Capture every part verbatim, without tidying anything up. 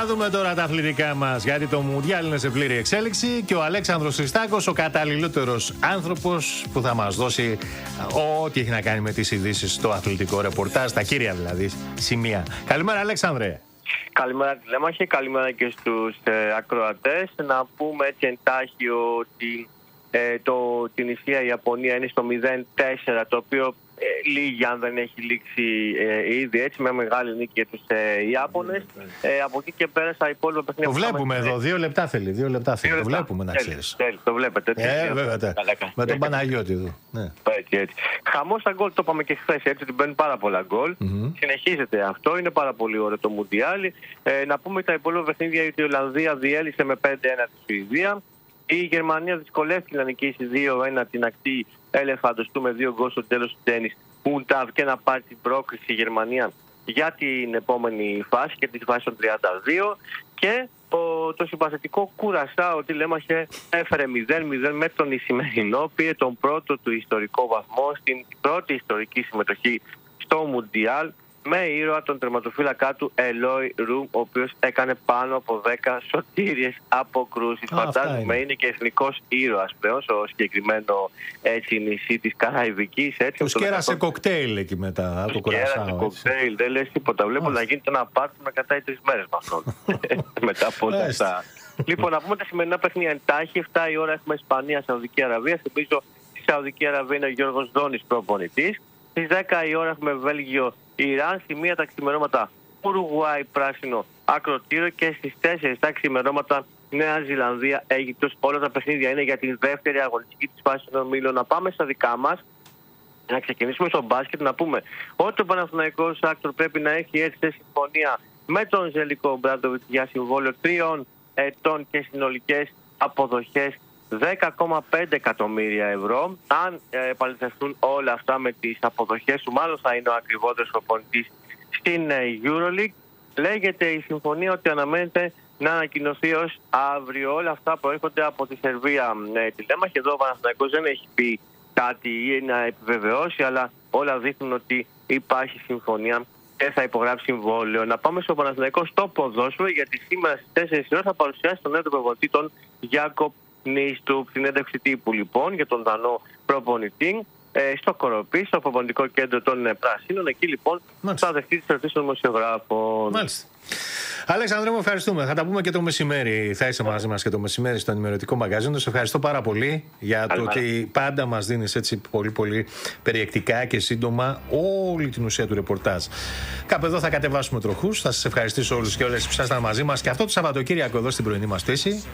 να δούμε τώρα τα αθλητικά μας, γιατί το Μουντιάλ είναι σε πλήρη εξέλιξη και ο Αλέξανδρος Χριστάκος, ο καταλληλότερος άνθρωπος που θα μας δώσει ό,τι έχει να κάνει με τις ειδήσεις στο αθλητικό ρεπορτάζ, τα κύρια δηλαδή σημεία. Καλημέρα, Αλέξανδρε. Καλημέρα, Τηλέμαχε, καλημέρα και στους ε, ακροατές. Να πούμε έτσι εντάχει ότι ε, το, την Ισία η Ιαπωνία είναι στο μηδέν τέσσερα, το οποίο ε, λίγη αν δεν έχει λήξει ε, ήδη, έτσι, με μεγάλη νίκη για τους ε, Ιάπωνες. Ε, από εκεί και πέρα στα υπόλοιπα παιχνίδια. Το βλέπουμε εδώ, δύο λεπτά θέλει, δύο λεπτά θέλει. Δύο το λεπτά. Βλέπουμε, να ξέρεις. Τέλει, το βλέπετε. Ε, βέβαια, τε. Με τον Παναγιώτη εδώ. Ναι. Έτσι, έτσι. Χαμός στα γκολ, το είπαμε και χθες, έτσι, ότι μπαίνουν πάρα πολλά γκολ. Mm-hmm. Συνεχίζεται αυτό, είναι πάρα πολύ ωραίο το Μουντιάλ. Ε, να πούμε τα υπόλοιπα παιχνίδια, γιατί η Ολλανδία διέλυσε με πέντε ένα τη Σουηδία. Η Γερμανία δυσκολεύτηκε να νικήσει δύο ένα την ακτή Ελεφαντοστού με δύο γκολ στο τέλος του τένις Ουνταβ και να πάρει την πρόκριση η Γερμανία για την επόμενη φάση και τη φάση των τριάντα δύο. Και ο, το συμπαθητικό Κουρασάο, τι λέμε, έφερε μηδέν μηδέν με τον Ισημερινό, πήρε τον πρώτο του ιστορικό βαθμό στην πρώτη ιστορική συμμετοχή στο Μουντιάλ, με ήρωα τον τερματοφύλακά του Ελόι Ρουμ, ο οποίος έκανε πάνω από δέκα σωτήριες αποκρούσεις. Φαντάζομαι είναι και εθνικός ήρωας πλέον στο συγκεκριμένο έτσι, νησί της Καραϊβικής. Του σκέρασε κοκτέιλ εκεί μετά. Του σκέρασε κοκτέιλ, δεν λες τίποτα. Βλέπω να γίνεται ένα πάρτι με κατά τρεις μέρες με αυτόν. Μετά από όλα αυτά. Λοιπόν, να πούμε τα σημερινά παιχνίδια εντάχει. εφτά η ώρα έχουμε Ισπανία, Σαουδική Αραβία. Θυμίζω στη Σαουδική Αραβία είναι ο Γιώργος Δόνης προπονητής. Στις δέκα η ώρα έχουμε Βέλγιο, Ιράν. Στη μία τα ξημερώματα Ουρουγουάη, πράσινο ακροτήριο. Και στις τέσσερις τα ξημερώματα Νέα Ζηλανδία, Αίγυπτος. Όλα τα παιχνίδια είναι για την δεύτερη αγωνιστική της φάσης των ομίλων. Να πάμε στα δικά μας. Να ξεκινήσουμε στο μπάσκετ. Να πούμε ότι ο Παναθηναϊκός Άκτορ πρέπει να έχει έτσι σε συμφωνία με τον Ζελικό Μπράντοβιτς για συμβόλαιο τριών ετών και συνολικές αποδοχές δέκα κόμμα πέντε εκατομμύρια ευρώ. Αν ε, επαληθευτούν όλα αυτά με τις αποδοχές του, μάλλον θα είναι ο ακριβότερος προπονητής στην ε, EuroLeague. Λέγεται η συμφωνία ότι αναμένεται να ανακοινωθεί ως αύριο. Όλα αυτά προέρχονται από τη Σερβία. Ε, τη λέμε και εδώ ο Παναθηναϊκός δεν έχει πει κάτι ή να επιβεβαιώσει, αλλά όλα δείχνουν ότι υπάρχει συμφωνία και θα υπογράψει συμβόλαιο. Να πάμε στο Παναθηναϊκό στο ποδόσφαιρο, γιατί σήμερα στις τέσσερις ώρα θα παρουσιάσει τον νέο προπονητή, τον Γιάκοπ Νίστου, στην ένταξη τύπου λοιπόν για τον Δανό προπονητή ε, στο Κοροπή, στο προπονητικό κέντρο των ε, Πρασίνων. Εκεί λοιπόν Μάλιστα. θα δεχτεί τις ερωτήσεις των δημοσιογράφων. Μάλιστα. Αλέξανδρε μου, ευχαριστούμε. Θα τα πούμε και το μεσημέρι. Θα είσαι μαζί μας και το μεσημέρι στο ενημερωτικό μαγκαζίνο. Σε ευχαριστώ πάρα πολύ για το ότι πάντα μας δίνεις έτσι πολύ πολύ περιεκτικά και σύντομα όλη την ουσία του ρεπορτάζ. Κάπου εδώ θα κατεβάσουμε τροχούς. Θα σας ευχαριστήσω όλους και όλες που ήσασταν μαζί μας και αυτό το Σαββατοκύριακο εδώ στην πρωινή μας θέση.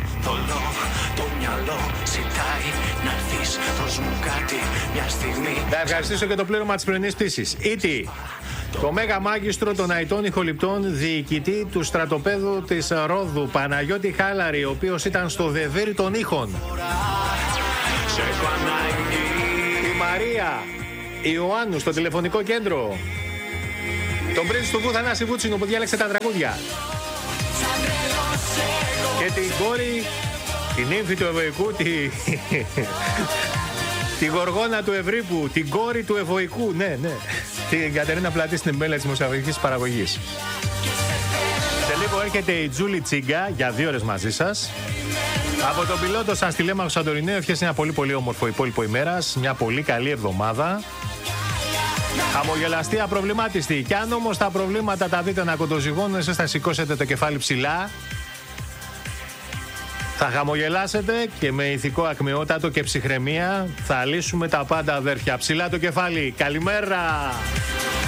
Θα ευχαριστήσω και το πλήρωμα της πρωινής πτήσης. Ήτι. Το μέγα μάγιστρο των αητών ηχοληπτών, διοικητή του στρατοπέδου της Ρόδου, Παναγιώτη Χάλαρη, ο οποίος ήταν στο βεβαίρι των ήχων. Η Μαρία Ιωάννου στο τηλεφωνικό κέντρο. Τον πρίντς του Βου Θανάση Βούτσινου που διάλεξε τα τραγούδια. Και την κόρη, την ύμφη του Ευωικού, τη... τη γοργόνα του Ευρύπου, την κόρη του Ευωικού, ναι, ναι. Την Κατερίνα Πλατή στην εμπέλεια της δημοσιογραφικής παραγωγής. Σε λίγο έρχεται η Τζούλη Τσίγκα για δύο ώρες μαζί σας. Από τον πιλότο σας τηλέμαχο Σαντορινέου ευχές μια πολύ πολύ όμορφο υπόλοιπο ημέρας, μια πολύ καλή εβδομάδα. Χαμογελαστή, απροβλημάτιστη. Κι αν όμως τα προβλήματα τα δείτε να κοντοζυγώνουν, εσείς θα σηκώσετε το κεφάλι ψηλά. Θα χαμογελάσετε και με ηθικό ακμεότατο και ψυχραιμία θα λύσουμε τα πάντα, αδέρφια. Ψηλά το κεφάλι. Καλημέρα!